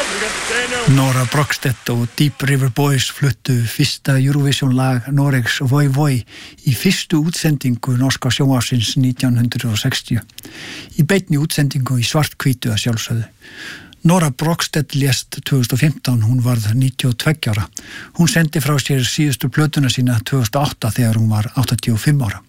Nora Brogstedt og Deep River Boys fluttu fyrsta Eurovision lag Noregs Voi Voi í fyrstu útsendingu norska sjónvarpsins 1960. Í beinni útsendingu í svarthvítu að sjálfsögðu. Nora Brogstedt lést 2015, hún varð 92 ára. Hún sendi frá sér síðustu plötuna sína 2008 þegar hún var 85 ára.